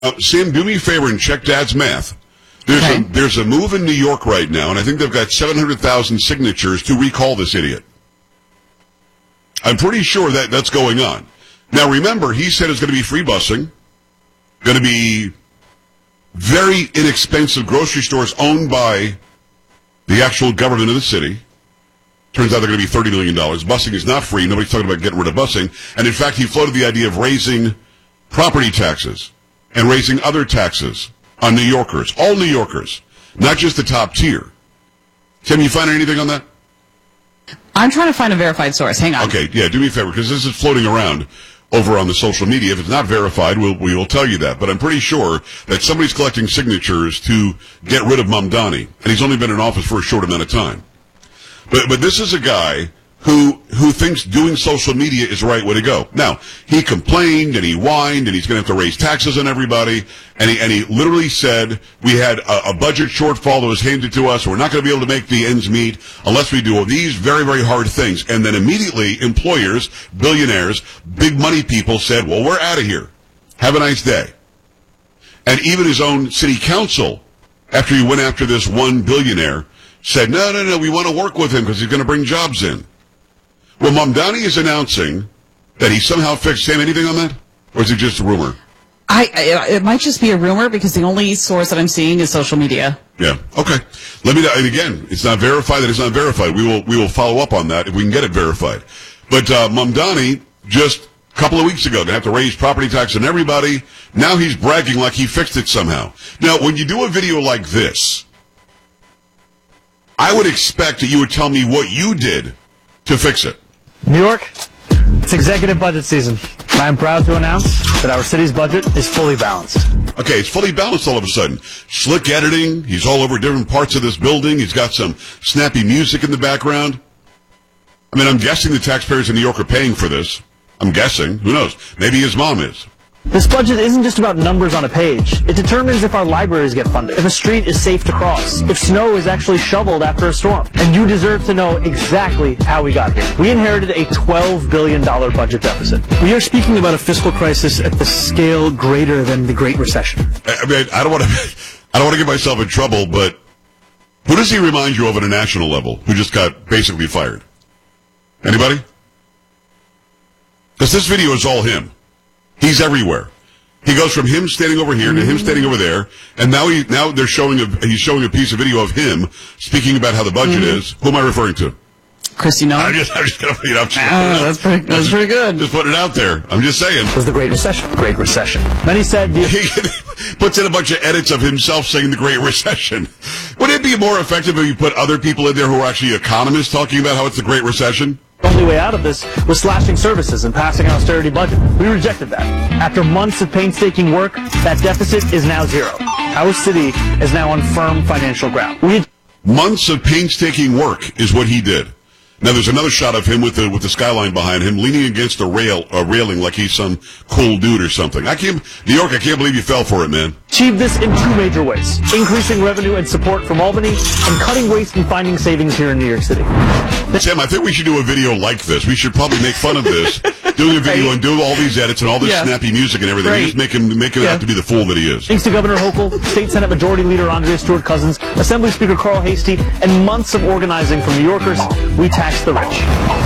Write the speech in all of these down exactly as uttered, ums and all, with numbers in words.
Uh, Sam, do me a favor and check Dad's math. There's Okay. a there's a move in New York right now, and I think they've got seven hundred thousand signatures to recall this idiot. I'm pretty sure that that's going on. Now, remember, he said it's going to be free busing, going to be very inexpensive grocery stores owned by the actual government of the city. Turns out they're going to be thirty million dollars. Busing is not free. Nobody's talking about getting rid of busing. And, in fact, he floated the idea of raising property taxes and raising other taxes on New Yorkers, all New Yorkers, not just the top tier. Tim, you find anything on that? I'm trying to find a verified source. Hang on. Okay, yeah, do me a favor, because this is floating around over on the social media. If it's not verified, we'll, we will tell you that. But I'm pretty sure that somebody's collecting signatures to get rid of Mamdani, and he's only been in office for a short amount of time. But but this is a guy who who thinks doing social media is the right way to go. Now, he complained and he whined and he's going to have to raise taxes on everybody. And he, and he literally said, we had a, a budget shortfall that was handed to us. We're not going to be able to make the ends meet unless we do all these very, very hard things. And then immediately employers, billionaires, big money people said, well, we're out of here. Have a nice day. And even his own city council, after he went after this one billionaire, said, no, no, no, we want to work with him because he's going to bring jobs in. Well, Mamdani is announcing that he somehow fixed. Sam, anything on that? Or is it just a rumor? I, I It might just be a rumor because the only source that I'm seeing is social media. Yeah. Okay. Let me. And again, it's not verified. That it's not verified. We will. We will follow up on that if we can get it verified. But uh, Mamdani just a couple of weeks ago, they have to raise property tax on everybody. Now he's bragging like he fixed it somehow. Now, when you do a video like this, I would expect that you would tell me what you did to fix it. New York, it's executive budget season. I am proud to announce that our city's budget is fully balanced. Okay, it's fully balanced all of a sudden. Slick editing. He's all over different parts of this building. He's got some snappy music in the background. I mean, I'm guessing the taxpayers in New York are paying for this. I'm guessing. Who knows? Maybe his mom is. This budget isn't just about numbers on a page. It determines if our libraries get funded, if a street is safe to cross, if snow is actually shoveled after a storm. And you deserve to know exactly how we got here. We inherited a twelve billion dollars budget deficit. We are speaking about a fiscal crisis at the scale greater than the Great Recession. I mean, I don't want to, I don't want to get myself in trouble, but who does he remind you of at a national level who just got basically fired? Anybody? Because this video is all him. He's everywhere. He goes from him standing over here to him standing over there, and now he now they're showing a he's showing a piece of video of him speaking about how the budget mm-hmm. is. Who am I referring to? Christy Nolan. I'm just I'm just gonna you know, just oh, that's pretty that's pretty good. Just putting it out there. I'm just saying. It was the Great Recession. Great Recession. Many said the he puts in a bunch of edits of himself saying the Great Recession. Would it be more effective if you put other people in there who are actually economists talking about how it's the Great Recession? The only way out of this was slashing services and passing an austerity budget. We rejected that. After months of painstaking work, that deficit is now zero. Our city is now on firm financial ground. We months of painstaking work is what he did. Now there's another shot of him with the with the skyline behind him, leaning against a rail, a railing like he's some cool dude or something. I can't, New York, I can't believe you fell for it, man. Achieved this in two major ways: increasing revenue and support from Albany, and cutting waste and finding savings here in New York City. Sam, I think we should do a video like this. We should probably make fun of this, doing a video right. and do all these edits and all this yeah. snappy music and everything. Right. Just make him make him yeah. have to be the fool that he is. Thanks to Governor Hochul, State Senate Majority Leader Andrea Stewart-Cousins, Assembly Speaker Carl Hastie, and months of organizing from New Yorkers, we tax the rich.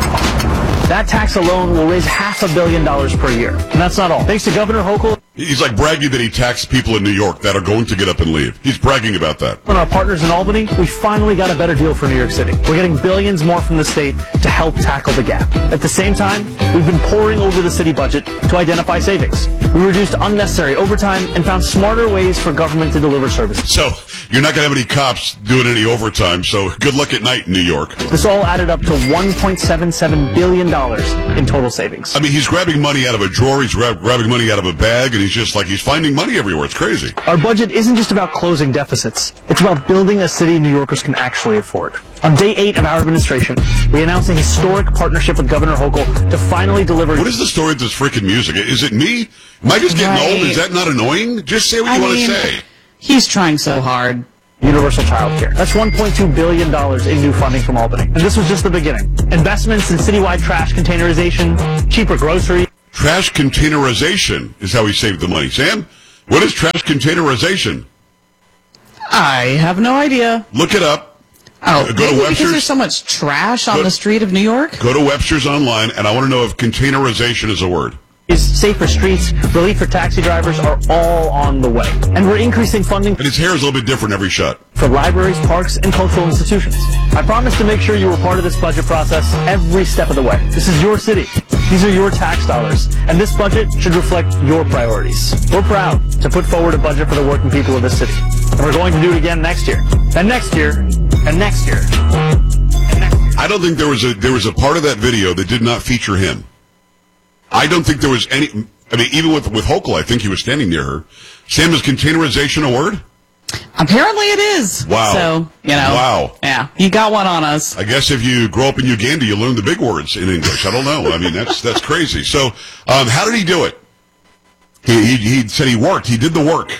That tax alone will raise half a billion dollars per year. And that's not all. Thanks to Governor Hochul. He's like bragging that he taxed people in New York that are going to get up and leave. He's bragging about that. And our partners in Albany, we finally got a better deal for New York City. We're getting billions more from the state to help tackle the gap. At the same time, we've been poring over the city budget to identify savings. We reduced unnecessary overtime and found smarter ways for government to deliver services. So, you're not going to have any cops doing any overtime, so good luck at night in New York. This all added up to one point seven seven billion dollars in total savings. I mean, he's grabbing money out of a drawer, he's grab, grabbing money out of a bag, and he's just like, he's finding money everywhere. It's crazy. Our budget isn't just about closing deficits. It's about building a city New Yorkers can actually afford. On day eight of our administration, we announced a historic partnership with Governor Hochul to finally deliver... What is the story of this freaking music? Is it me? Am I just getting right. old? Is that not annoying? Just say what I you want mean, to say. He's trying so hard. Universal child care. That's one point two billion dollars in new funding from Albany. And this was just the beginning. Investments in citywide trash containerization, cheaper groceries. Trash containerization is how he saved the money. Sam, What is trash containerization? I have no idea. Look it up. Oh, Go to maybe because Webster's. there's so much trash on Go- the street of New York? Go to Webster's online, and I want to know if containerization is a word. Safer streets, relief for taxi drivers are all on the way. And we're increasing funding And his hair is a little bit different every shot. for libraries, parks, and cultural institutions. I promise to make sure you are part of this budget process every step of the way. This is your city. These are your tax dollars. And this budget should reflect your priorities. We're proud to put forward a budget for the working people of this city. And we're going to do it again next year. And next year. And next year. And next year. I don't think there was a there was a part of that video that did not feature him. I don't think there was any. I mean, even with with Hochul, I think he was standing near her. Sam, is containerization a word? Apparently it is. Wow. So, you know. Wow. Yeah, you got one on us. I guess if you grow up in Uganda, you learn the big words in English. I don't know. I mean, that's that's crazy. So, um, how did he do it? He, he he said he worked. He did the work.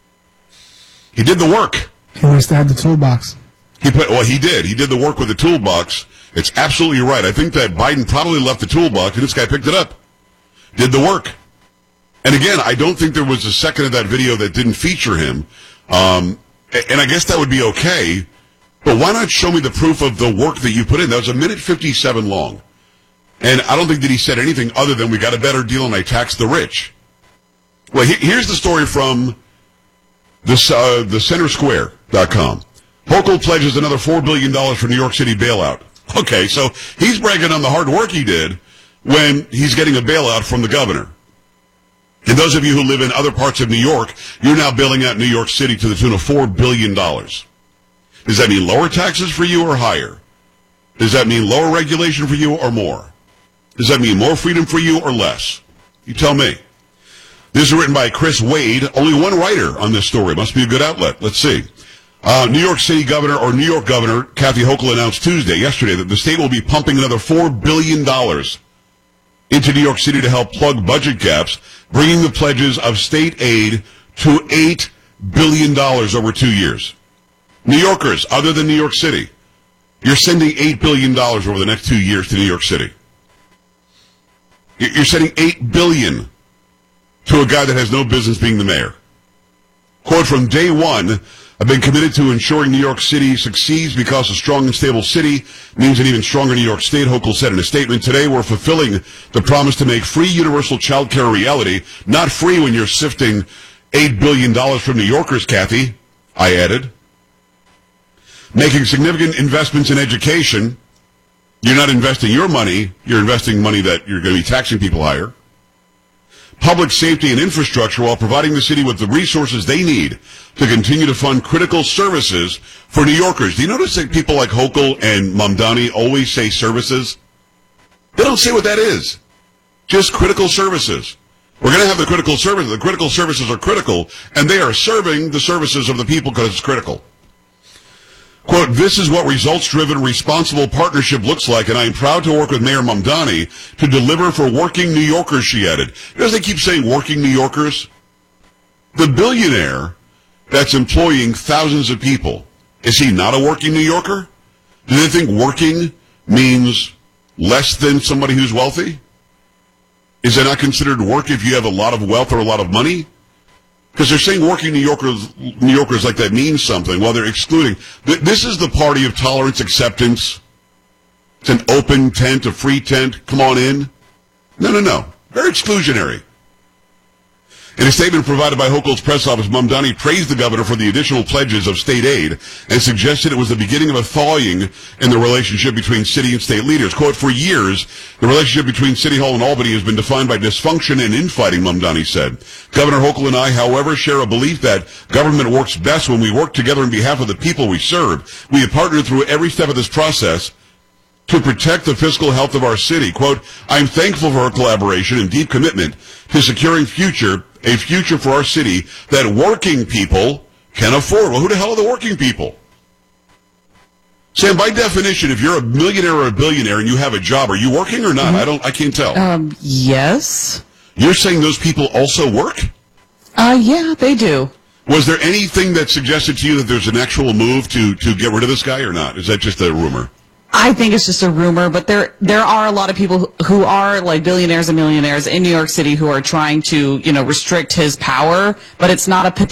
He did the work. He wants to have the toolbox. He put well. He did. He did the work with the toolbox. It's absolutely right. I think that Biden probably left the toolbox, and this guy picked it up. Did the work. And again, I don't think there was a second of that video that didn't feature him. Um, and I guess that would be okay. But why not show me the proof of the work that you put in? That was a minute fifty-seven long. And I don't think that he said anything other than we got a better deal and I taxed the rich. Well, he, here's the story from this, uh, the center square dot com. Hochul pledges another four billion dollars for New York City bailout. Okay, so he's bragging on the hard work he did when he's getting a bailout from the governor. And those of you who live in other parts of New York, you're now bailing out New York City to the tune of four billion dollars. Does that mean lower taxes for you or higher? Does that mean lower regulation for you or more? Does that mean more freedom for you or less? You tell me. This is written by Chris Wade. Only one writer on this story. Must be a good outlet. Let's see. Uh, New York City Governor, or New York Governor, Kathy Hochul announced Tuesday, yesterday, that the state will be pumping another four billion dollars into New York City to help plug budget gaps, bringing the pledges of state aid to eight billion dollars over two years. New Yorkers, other than New York City, you're sending eight billion dollars over the next two years to New York City. You're sending eight billion dollars to a guy that has no business being the mayor. Quote, from day one, I've been committed to ensuring New York City succeeds because a strong and stable city means an even stronger New York State, Hochul said in a statement. Today, we're fulfilling the promise to make free universal child care a reality. Not free when you're sifting eight billion dollars from New Yorkers, Kathy, I added. Making significant investments in education. You're not investing your money. You're investing money that you're going to be taxing people higher. Public safety and infrastructure while providing the city with the resources they need to continue to fund critical services for New Yorkers. Do you notice that people like Hochul and Mamdani always say services? They don't say what that is. Just critical services. We're going to have the critical services. The critical services are critical, and they are serving the services of the people because it's critical. Quote, this is what results-driven, responsible partnership looks like, and I am proud to work with Mayor Mamdani to deliver for working New Yorkers, she added. Because they keep saying working New Yorkers. The billionaire that's employing thousands of people, is he not a working New Yorker? Do they think working means less than somebody who's wealthy? Is that not considered work if you have a lot of wealth or a lot of money? Because they're saying working New Yorkers, New Yorkers like that means something while they're excluding. This is the party of tolerance, acceptance. It's an open tent, a free tent. Come on in. No, no, no. Very exclusionary. In a statement provided by Hochul's press office, Mamdani praised the governor for the additional pledges of state aid and suggested it was the beginning of a thawing in the relationship between city and state leaders. Quote, for years, the relationship between City Hall and Albany has been defined by dysfunction and infighting, Mamdani said. Governor Hochul and I, however, share a belief that government works best when we work together on behalf of the people we serve. We have partnered through every step of this process to protect the fiscal health of our city. Quote, I'm thankful for our collaboration and deep commitment to securing future, a future for our city that working people can afford. Well, who the hell are the working people? Sam, by definition, if you're a millionaire or a billionaire and you have a job, are you working or not? Mm-hmm. I don't, I can't tell. Um, yes. You're saying those people also work? Uh, yeah, they do. Was there anything that suggested to you that there's an actual move to, to get rid of this guy or not? Is that just a rumor? I think it's just a rumor, but there there are a lot of people who are like billionaires and millionaires in New York City who are trying to, you know, restrict his power, but it's not a